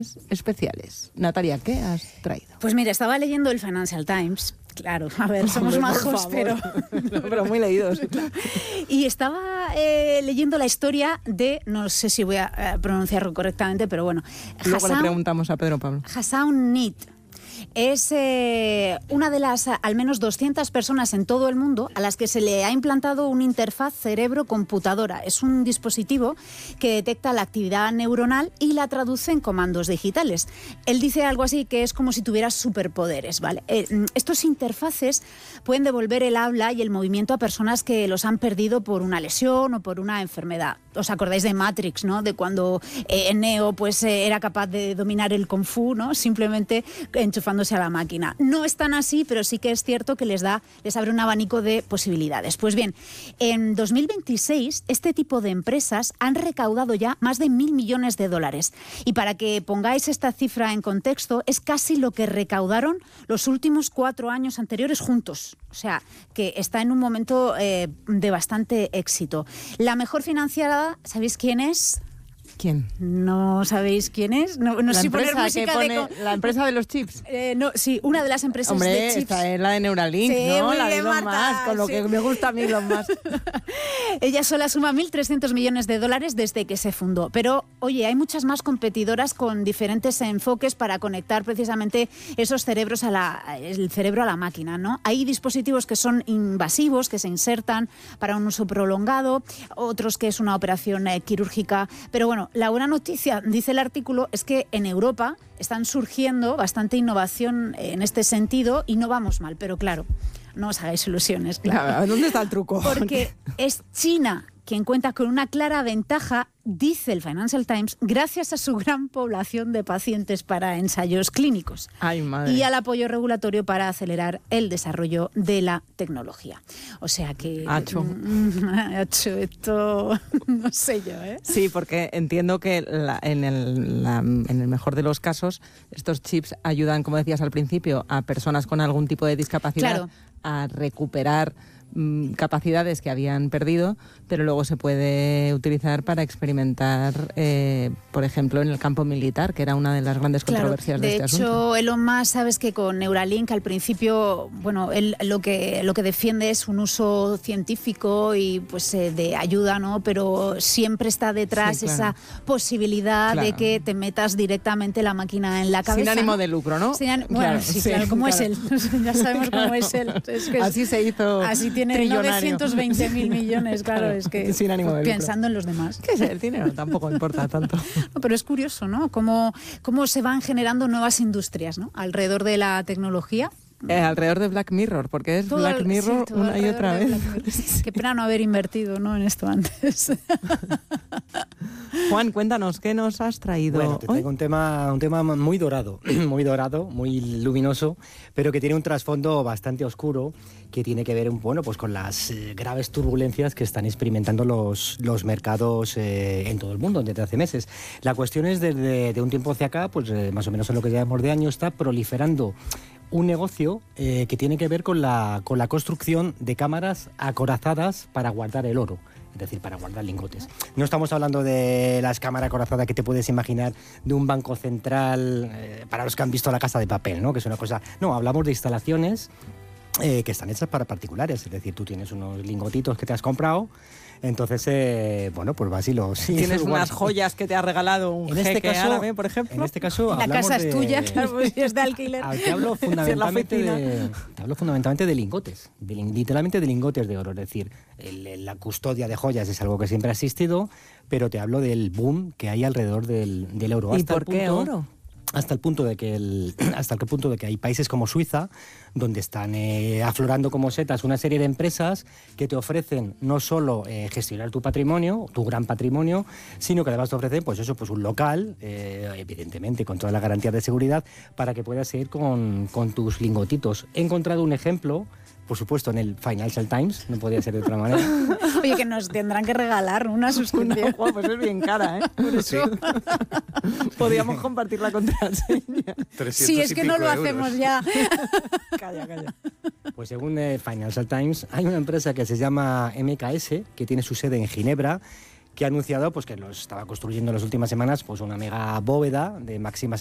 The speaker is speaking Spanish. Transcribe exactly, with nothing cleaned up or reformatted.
especiales. Natalia, ¿qué has traído? Pues mira, estaba leyendo el Financial Times. Claro, a ver, somos Hombre, majos, pero... no, pero muy leídos. Y estaba eh, leyendo la historia de, no sé si voy a eh, pronunciarlo correctamente, pero bueno. Luego Hassan, le preguntamos a Pedro Pablo. Hassan Nit. Es eh, una de las al menos doscientas personas en todo el mundo a las que se le ha implantado una interfaz cerebro-computadora. Es un dispositivo que detecta la actividad neuronal y la traduce en comandos digitales. Él dice algo así que es como si tuvieras superpoderes, ¿vale? Eh, estos interfaces pueden devolver el habla y el movimiento a personas que los han perdido por una lesión o por una enfermedad. ¿Os acordáis de Matrix, no? De cuando eh, Neo pues, eh, era capaz de dominar el Kung Fu, ¿no? Simplemente enchufándose a la máquina. No es tan así, pero sí que es cierto que les da, les abre un abanico de posibilidades. Pues bien, en dos mil veintiséis este tipo de empresas han recaudado ya más de mil millones de dólares. Y para que pongáis esta cifra en contexto, es casi lo que recaudaron los últimos cuatro años anteriores juntos. O sea, que está en un momento eh, de bastante éxito. La mejor financiada, ¿sabéis quién es? ¿Quién? ¿No sabéis quién es? No, no la, sé empresa poner música pone, de... la empresa de los chips. Eh, no, sí, una de las empresas Hombre, de chips. esta es la de Neuralink, sí, ¿no? Muy la de bien, Elon Marta, Musk, con lo sí. que me gusta a mí Elon Musk. Ella sola suma mil trescientos millones de dólares desde que se fundó. Pero, oye, hay muchas más competidoras con diferentes enfoques para conectar precisamente esos cerebros a la, el cerebro a la máquina, ¿no? Hay dispositivos que son invasivos, que se insertan para un uso prolongado, otros que es una operación eh, quirúrgica. Pero bueno, la buena noticia, dice el artículo, es que en Europa están surgiendo bastante innovación en este sentido y no vamos mal, pero claro, no os hagáis ilusiones. Claro. ¿Dónde está el truco? Porque es China quien cuenta con una clara ventaja, dice el Financial Times, gracias a su gran población de pacientes para ensayos clínicos. Ay, madre. Y al apoyo regulatorio para acelerar el desarrollo de la tecnología. O sea que... Hacho. Hacho, esto... no sé yo, ¿eh? Sí, porque entiendo que la, en, el, la, en el mejor de los casos, estos chips ayudan, como decías al principio, a personas con algún tipo de discapacidad Claro. a recuperar capacidades que habían perdido, pero luego se puede utilizar para experimentar, eh, por ejemplo, en el campo militar, que era una de las grandes claro, controversias de, de este hecho, asunto. Elon Musk, sabes que con Neuralink al principio, bueno, él lo que lo que defiende es un uso científico y pues eh, de ayuda, ¿no? Pero siempre está detrás Sí, claro. esa posibilidad Claro. de que te metas directamente la máquina en la cabeza. Sin ánimo ¿no? de lucro, ¿no? Sin an- Claro, bueno, sí, sí, claro, ¿cómo claro. es él? Ya sabemos Claro. cómo es él. Es que es- Así se hizo Así tiene trillonario. novecientos veinte mil millones, claro, Claro, es que sin ánimo de lucro. pensando en los demás. ¿Qué es el dinero? Tampoco importa tanto. No, pero es curioso, ¿no? Cómo, cómo se van generando nuevas industrias, ¿no? Alrededor de la tecnología. Eh, alrededor de Black Mirror, porque es Todo Black el- Mirror sí, todo una y alrededor otra de vez. Black Mirror. Qué pena no haber invertido, ¿no? En esto antes. Juan, cuéntanos, ¿qué nos has traído Bueno, te traigo hoy? un tema, un tema muy dorado, muy dorado, muy luminoso, pero que tiene un trasfondo bastante oscuro, que tiene que ver, bueno, pues con las eh, graves turbulencias que están experimentando los, los mercados eh, en todo el mundo desde hace meses. La cuestión es desde de un tiempo hacia acá, pues eh, más o menos en lo que llevamos de año, está proliferando un negocio eh, que tiene que ver con la, con la construcción de cámaras acorazadas para guardar el oro. Es decir, para guardar lingotes. No estamos hablando de las cámaras acorazadas que te puedes imaginar de un banco central, eh, para los que han visto La Casa de Papel, ¿no? Que es una cosa... No, hablamos de instalaciones eh, que están hechas para particulares. Es decir, tú tienes unos lingotitos que te has comprado, entonces, eh, bueno, pues vas y los... y Tienes los unas guardas. joyas que te ha regalado un En este jeque caso- árabe, por ejemplo. En este caso La hablamos casa de... es tuya, claro, pues, si es de alquiler. Ah, Te hablo fundamentalmente oficina. de, te hablo fundamentalmente de lingotes, de lin- literalmente de lingotes de oro. Es decir, el- el- la custodia de joyas es algo que siempre ha existido, pero te hablo del boom que hay alrededor del, del oro. ¿Y Hasta el por qué punto- oro? Hasta el punto de que el, hasta el punto de que hay países como Suiza donde están eh, aflorando como setas una serie de empresas que te ofrecen no solo eh, gestionar tu patrimonio, tu gran patrimonio, sino que además te ofrecen pues eso, pues un local, eh, evidentemente con todas las garantías de seguridad, para que puedas seguir con, con tus lingotitos. He encontrado un ejemplo, por supuesto, en el Financial Times, no podía ser de otra manera. Oye, que nos tendrán que regalar una suscripción. No, Juan, pues es bien cara, ¿eh? Por eso podríamos compartir la contraseña. Sí, es que no lo hacemos ya. Calla, calla. Pues según el Financial Times, hay una empresa que se llama M K S, que tiene su sede en Ginebra, que ha anunciado pues, que lo estaba construyendo en las últimas semanas pues, una mega bóveda de máxima